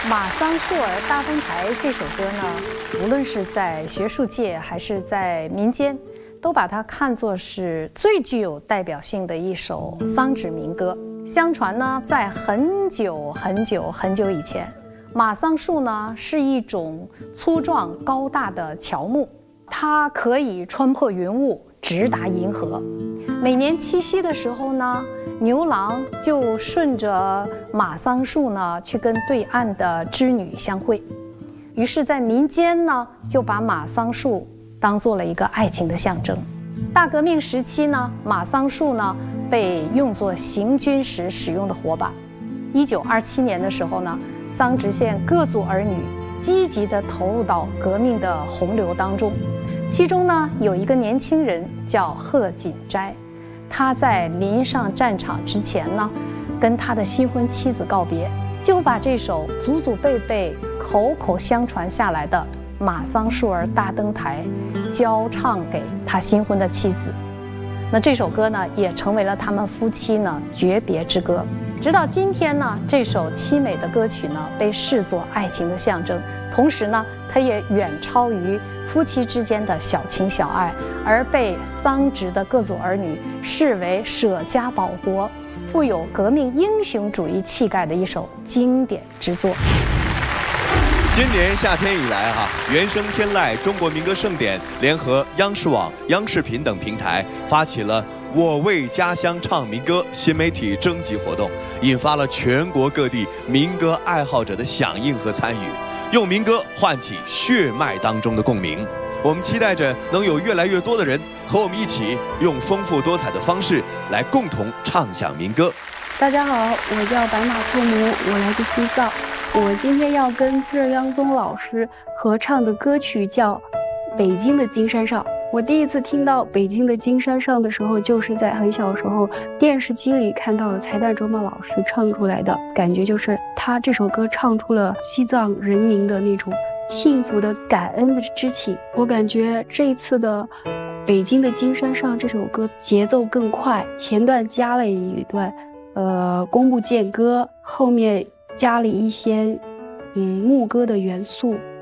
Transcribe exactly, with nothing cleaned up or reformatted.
马桑树儿大登台这首歌呢，无论是在学术界还是在民间，都把它看作是最具有代表性的一首丧纸民歌。相传呢，在很久很久很久以前，马桑树呢是一种粗壮高大的乔木，它可以穿破云雾，直达银河。每年七夕的时候呢，牛郎就顺着马桑树呢去跟对岸的织女相会，于是，在民间呢就把马桑树当做了一个爱情的象征。大革命时期呢，马桑树呢被用作行军时使用的火把。一九二七年的时候呢，桑植县各族儿女积极地投入到革命的洪流当中，其中呢有一个年轻人叫贺锦斋。他在临上战场之前呢，跟他的新婚妻子告别，就把这首祖祖辈辈口口相传下来的《马桑树儿大登台》交唱给他新婚的妻子。那这首歌呢，也成为了他们夫妻呢诀别之歌。直到今天呢，这首凄美的歌曲呢，被视作爱情的象征，同时呢，它也远超于夫妻之间的小情小爱，而被桑植的各族儿女视为舍家保国、富有革命英雄主义气概的一首经典之作。 今年夏天以来哈、啊，原声天籁中国民歌盛典联合央视网、央视频等平台发起了我为家乡唱民歌新媒体征集活动，引发了全国各地民歌爱好者的响应和参与，用民歌唤起血脉当中的共鸣。我们期待着能有越来越多的人和我们一起用丰富多彩的方式来共同唱响民歌。 大家好，我叫白马兔母，我来自西藏。我今天要跟自热央宗老师合唱的歌曲叫《北京的金山上》。我第一次听到《北京的金山上》的时候，就是在很小时候电视机里看到了柴旦卓玛老师唱出来的，感觉就是他这首歌唱出了西藏人民的那种幸福的感恩的之情。我感觉这一次的《北京的金山上》这首歌节奏更快，前段加了一段呃弓步剑歌，后面加了一些嗯牧歌的元素。